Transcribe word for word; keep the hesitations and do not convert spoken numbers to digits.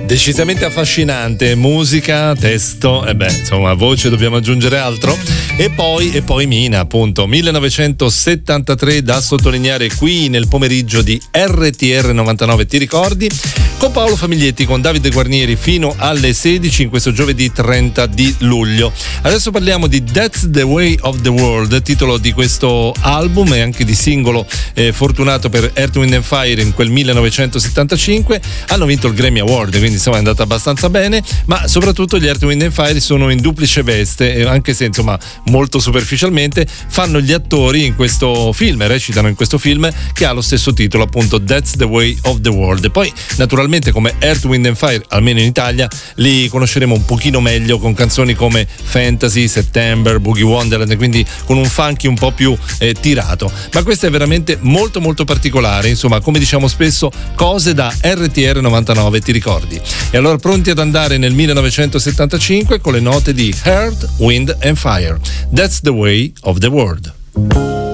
Decisamente affascinante, musica, testo, e beh, insomma, voce, dobbiamo aggiungere altro. E poi, e poi Mina, appunto, millenovecentosettantatré, da sottolineare qui nel pomeriggio di R T R novantanove, ti ricordi? Con Paolo Famiglietti, con Davide Guarnieri fino alle sedici in questo giovedì trenta di luglio. Adesso parliamo di That's the Way of the World, titolo di questo album e anche di singolo eh, fortunato per Earth, Wind and Fire in quel millenovecentosettantacinque. Hanno vinto il Grammy Award, quindi insomma è andata abbastanza bene, ma soprattutto gli Earth, Wind and Fire sono in duplice veste, anche se insomma molto superficialmente fanno gli attori in questo film, recitano in questo film che ha lo stesso titolo, appunto That's the Way of the World. E poi naturalmente come Earth, Wind and Fire, almeno in Italia, li conosceremo un pochino meglio con canzoni come Fantasy, September, Boogie Wonderland, quindi con un funky un po' più eh, tirato. Ma questo è veramente molto molto particolare, insomma, come diciamo spesso, cose da R T R novantanove, ti ricordi? E allora pronti ad andare nel millenovecentosettantacinque con le note di Earth, Wind and Fire. That's the Way of the World.